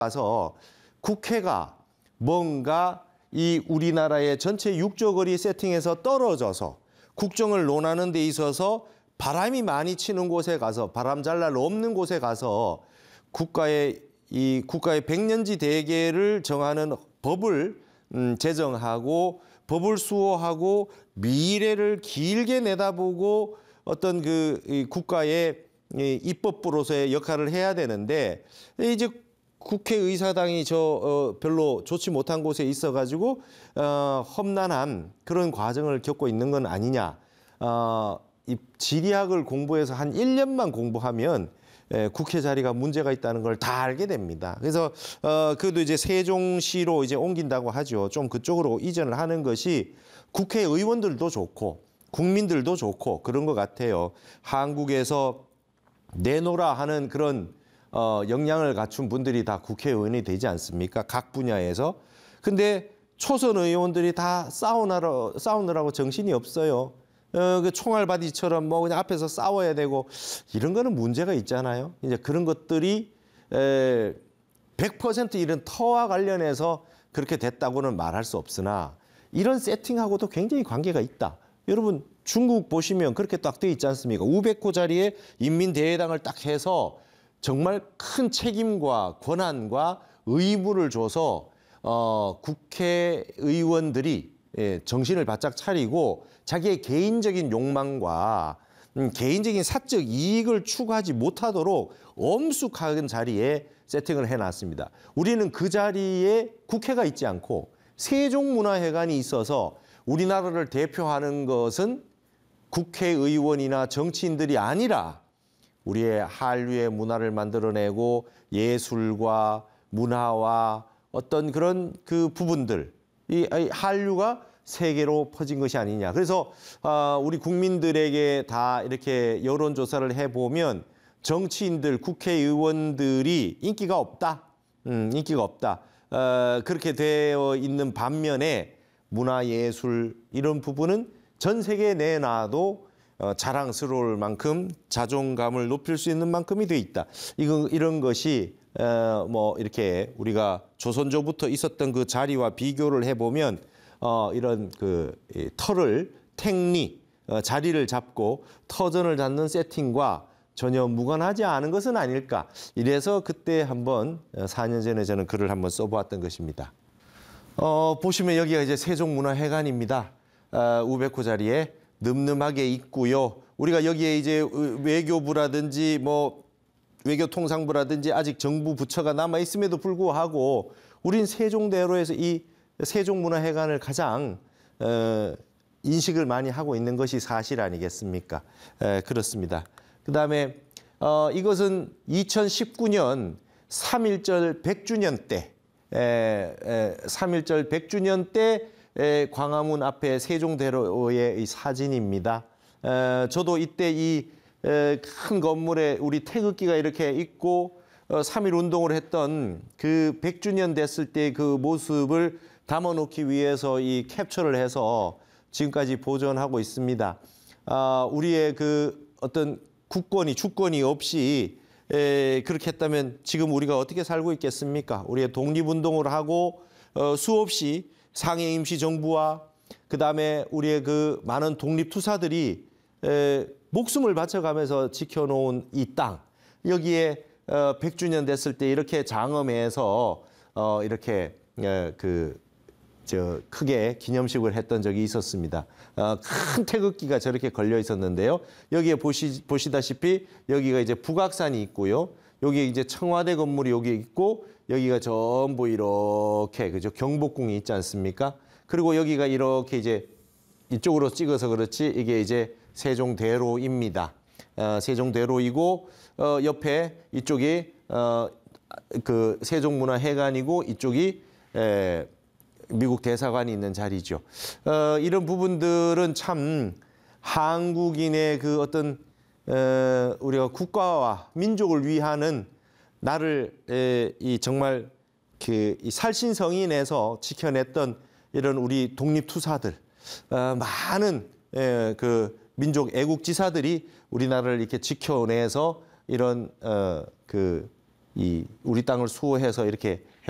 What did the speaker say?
가서 국회가 뭔가 이 우리나라의 전체 육조거리 세팅에서 떨어져서 국정을 논하는 데 있어서 바람이 많이 치는 곳에 가서 바람 잘 날 없는 곳에 가서 국가의 백년지 대계를 정하는 법을 제정하고 법을 수호하고 미래를 길게 내다보고 어떤 이 국가의 입법부로서의 역할을 해야 되는데 이제 국회의사당이 별로 좋지 못한 곳에 있어가지고 험난한 그런 과정을 겪고 있는 건 아니냐. 이 지리학을 공부해서 한 1년만 공부하면 국회 자리가 문제가 있다는 걸 다 알게 됩니다. 그래서 그래도 이제 세종시로 이제 옮긴다고 하죠. 좀 그쪽으로 이전을 하는 것이 국회의원들도 좋고 국민들도 좋고 그런 것 같아요. 한국에서 내노라 하는 그런 역량을 갖춘 분들이 다 국회의원이 되지 않습니까? 각 분야에서. 근데 초선 의원들이 다 싸우느라고 정신이 없어요. 그 총알바디처럼 뭐 그냥 앞에서 싸워야 되고 이런 거는 문제가 있잖아요. 이제 그런 것들이 100% 이런 터와 관련해서 그렇게 됐다고는 말할 수 없으나 이런 세팅하고도 굉장히 관계가 있다. 여러분 중국 보시면 그렇게 딱 돼 있지 않습니까? 우백호 자리에 인민대회당을 딱 해서 정말 큰 책임과 권한과 의무를 줘서 국회의원들이 정신을 바짝 차리고 자기의 개인적인 욕망과 개인적인 사적 이익을 추구하지 못하도록 엄숙한 자리에 세팅을 해놨습니다. 우리는 그 자리에 국회가 있지 않고 세종문화회관이 있어서 우리나라를 대표하는 것은 국회의원이나 정치인들이 아니라 우리의 한류의 문화를 만들어내고 예술과 문화와 어떤 그런 그 부분들, 이 한류가 세계로 퍼진 것이 아니냐. 그래서 우리 국민들에게 다 이렇게 여론조사를 해보면 정치인들, 국회의원들이 인기가 없다. 인기가 없다. 그렇게 되어 있는 반면에 문화예술 이런 부분은 전 세계에 내놔도 자랑스러울 만큼 자존감을 높일 수 있는 만큼이 돼 있다. 이런 것이 뭐 이렇게 우리가 조선조부터 있었던 그 자리와 비교를 해보면 이런 자리를 잡고 터전을 잡는 세팅과 전혀 무관하지 않은 것은 아닐까. 이래서 그때 한번 4년 전에 저는 글을 한번 써보았던 것입니다. 보시면 여기가 이제 세종문화회관입니다. 우백호 자리에 늠름하게 있고요. 우리가 여기에 이제 외교부라든지 뭐 외교통상부라든지 아직 정부 부처가 남아 있음에도 불구하고 우린 세종대로에서 이 세종문화회관을 가장 인식을 많이 하고 있는 것이 사실 아니겠습니까? 그렇습니다. 그다음에 이것은 2019년 3.1절 100주년 때 3.1절 100주년 때 광화문 앞에 세종대로의 이 사진입니다. 저도 이때 이 큰 건물에 우리 태극기가 이렇게 있고 3.1 운동을 했던 그 100주년 됐을 때 그 모습을 담아놓기 위해서 이 캡처를 해서 지금까지 보존하고 있습니다. 우리의 그 어떤 주권이 없이 그렇게 했다면 지금 우리가 어떻게 살고 있겠습니까? 우리의 독립운동을 하고 수없이 상해 임시정부와 그다음에 우리의 그 많은 독립투사들이 목숨을 바쳐가면서 지켜놓은 이 땅, 여기에 100주년 됐을 때 이렇게 장엄해서 이렇게 크게 기념식을 했던 적이 있었습니다. 큰 태극기가 저렇게 걸려 있었는데요. 여기에 보시다시피 여기가 이제 북악산이 있고요. 여기 이제 청와대 건물이 여기 있고 여기가 전부 이렇게 그죠 경복궁이 있지 않습니까? 그리고 여기가 이렇게 이제 이쪽으로 찍어서 그렇지 이게 이제 세종대로입니다. 세종대로이고 옆에 이쪽이 그 세종문화회관이고 이쪽이 미국 대사관이 있는 자리죠. 이런 부분들은 참 한국인의 그 어떤 우리가 국가와 민족을 위하는 나를 정말 이 살신성인에서 지켜냈던 이런 우리 독립투사들, 많은 그 민족 애국지사들이 우리나라를 이렇게 지켜내서 이런 그 이 우리 땅을 수호해서 이렇게